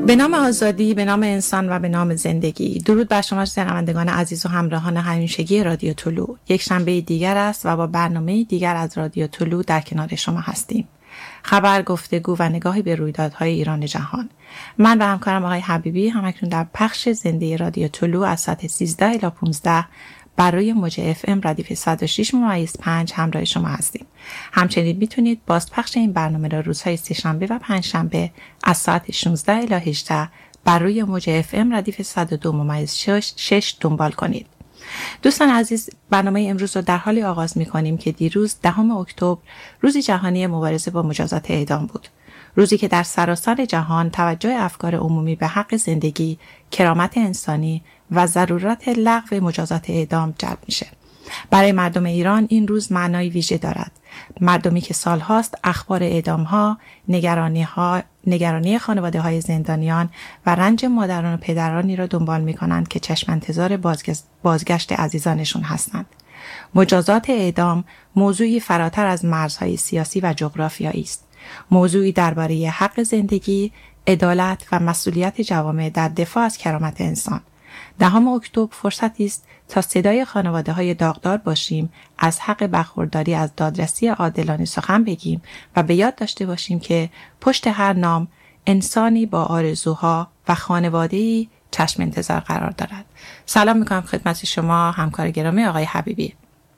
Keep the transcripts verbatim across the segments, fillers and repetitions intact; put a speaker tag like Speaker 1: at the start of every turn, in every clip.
Speaker 1: به نام آزادی، به نام انسان و به نام زندگی. درود بر شما شنوندگان عزیز و همراهان همیشگی رادیو طلوع. یک شنبه دیگر است و با برنامه دیگر از رادیو طلوع در کنار شما هستیم. خبر، گفتگو و نگاهی به رویدادهای ایران جهان. من و همکارم آقای حبیبی همکنون در پخش زنده رادیو طلوع از ساعت سیزده الی پانزده بر روی موج اف ام ردیف صد و شش ممیز پنج همراه شما هستیم. همچنین میتونید بازپخش این برنامه را روزهای سه‌شنبه و پنجشنبه از ساعت شانزده الی هجده بر روی موج اف ام ردیف صد و دو ممیز شش دنبال کنید. دوستان عزیز، برنامه امروز رو در حالی آغاز می‌کنیم که دیروز دهم اکتبر روز جهانی مبارزه با مجازات اعدام بود. روزی که در سراسر جهان توجه افکار عمومی به حق زندگی، کرامت انسانی و ضرورت لغو مجازات اعدام جلب میشه. برای مردم ایران این روز معنای ویژه دارد. مردمی که سالهاست اخبار اعدام‌ها، نگرانی‌ها، نگرانی خانواده‌های زندانیان و رنج مادران و پدرانی را دنبال می‌کنند که چشم انتظار بازگشت عزیزانشون هستند. مجازات اعدام موضوعی فراتر از مرزهای سیاسی و جغرافیایی است. موضوعی درباره حق زندگی، عدالت و مسئولیت جوامع در دفاع از کرامت انسان. دهم اکتبر فرصتی است تا صدای خانواده‌های داغدار باشیم، از حق برخورداری از دادرسی عادلانه سخن بگیم و به یاد داشته باشیم که پشت هر نام انسانی با آرزوها و خانواده‌ای چشم انتظار قرار دارد. سلام می‌کنم خدمت شما همکار گرامی آقای حبیبی.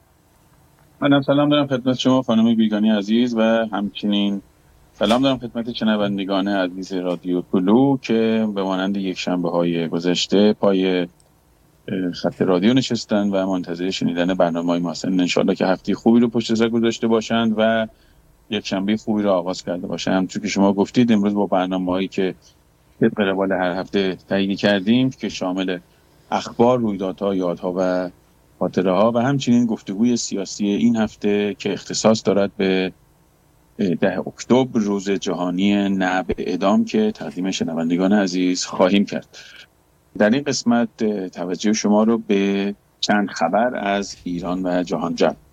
Speaker 2: منم سلام دارم خدمت شما خانم بیگانی عزیز و همچنین سلام دارم خدمت شنوندگان عزیز رادیو طلوع که به مانند یک شنبه‌های گذشته پای خط رادیو نشستن و منتظر شنیدن برنامه‌های ما هستند. انشالله که هفته خوبی رو پشت سر گذاشته باشند و یک شنبه خوبی رو آغاز کرده باشند. همونطور که شما گفتید امروز با برنامه‌هایی که طبق روال هر هفته تهیه کردیم که شامل اخبار، رویدادها، یادها و خاطره‌ها و همچنین گفتگوی سیاسی این هفته که اختصاص دارد به ده اکتبر روز جهانی نه به اعدام که تقدیم شنوندگان عزیز خواهیم کرد. در این قسمت توجه شما رو به چند خبر از ایران و جهان جلب